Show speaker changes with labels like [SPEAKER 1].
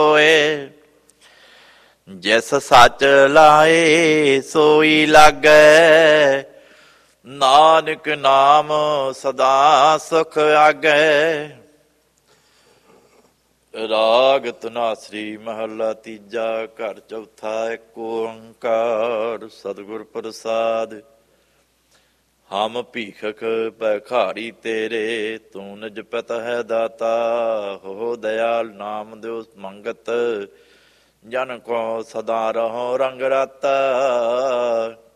[SPEAKER 1] ਹੋਏ। ਜਿਸ ਸੱਚ ਲਾਏ ਸੋਈ ਲਾਗੈ, ਨਾਨਕ ਨਾਮ ਸਦਾ ਸੁਖ ਆਗੈ। ਰਾਗ ਧਨਾਸਰੀ ਮਹੱਲਾ ਤੀਜਾ। ਘਰ ਚੌਥਾ। ਇੱਕ ਓੰਕਾਰ ਸਤਿਗੁਰ ਪ੍ਰਸਾਦਿ। ਹਮ ਭੀਖਕ ਭੈਖਾਰੀ ਤੇਰੇ, ਤੂੰ ਨਿਜ ਪਿਤ ਹੈ ਦਾਤਾ। ਹੋ ਦਇਆਲ ਨਾਮ ਦਿਓ ਮੰਗਤ, ਜਨ ਕੋ ਸਦਾ ਰਹੋ ਰੰਗ ਰਾਤਾ।